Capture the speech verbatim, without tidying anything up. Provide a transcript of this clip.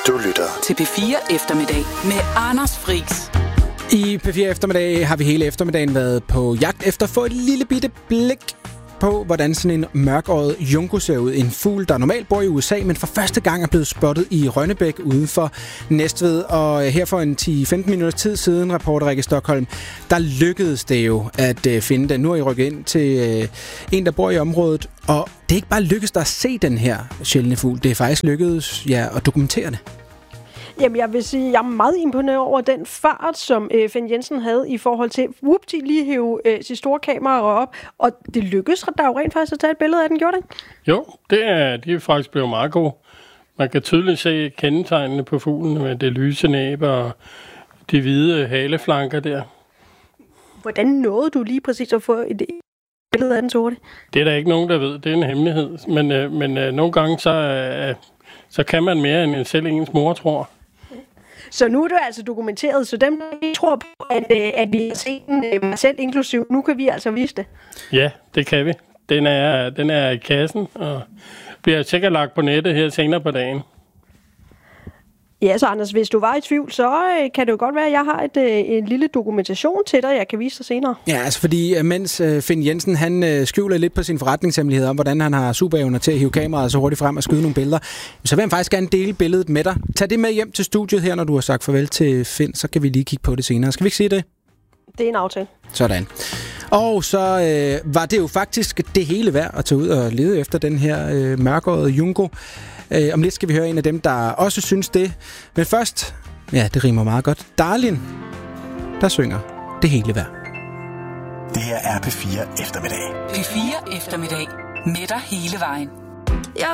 Du lytter til P fire Eftermiddag med Anders Friis. I P fire Eftermiddag har vi hele eftermiddagen været på jagt efter at få et lille bitte blik på, hvordan sådan en mørkøjet junco ser ud. En fugl, der normalt bor i U S A, men for første gang er blevet spottet i Rønnebæk uden for Næstved. Og her for en ti til femten minutters tid siden, reporter Rikke Stockholm, der lykkedes det jo at finde den. Nu er I rykket ind til en, der bor i området, og det er ikke bare lykkedes der at se den her sjældne fugl. Det er faktisk lykkedes ja, at dokumentere det. Jamen, jeg vil sige, jeg er meget imponeret over den fart, som øh, Finn Jensen havde i forhold til, whoopty, lige hæve øh, sit store kamera op, og det lykkedes der jo rent faktisk at tage et billede af den, gjorde det? Jo, det er, de er faktisk blevet meget gode. Man kan tydeligt se kendetegnene på fuglen med det lyse næb og de hvide haleflanker der. Hvordan nåede du lige præcis at få et billede af den sorte? Det er der ikke nogen, der ved. Det er en hemmelighed. Men, øh, men øh, nogle gange, så, øh, så kan man mere, end selv ens mor tror. Så nu er det altså dokumenteret, så dem, der tror på, at, at vi har set den, mig selv inklusiv, nu kan vi altså vise det. Ja, det kan vi. Den er, den er i kassen, og bliver sikkert lagt på nettet her senere på dagen. Ja, så Anders, hvis du var i tvivl, så kan det jo godt være, at jeg har et, en lille dokumentation til dig, jeg kan vise dig senere. Ja, altså fordi mens Finn Jensen, han skjuler lidt på sin forretningshemmelighed om, hvordan han har superevner til at hive kameraet så hurtigt frem og skyde nogle billeder, så vil han faktisk gerne dele billedet med dig. Tag det med hjem til studiet her, når du har sagt farvel til Finn, så kan vi lige kigge på det senere. Skal vi ikke sige det? Det er en aftale. Sådan. Og så øh, var det jo faktisk det hele værd at tage ud og lede efter den her øh, mørkøjede junco. Øh, om lidt skal vi høre en af dem, der også synes det. Men først, ja, det rimer meget godt. Darlin, der synger det hele værd. Det her er P fire Eftermiddag. P fire Eftermiddag med dig hele vejen. Jeg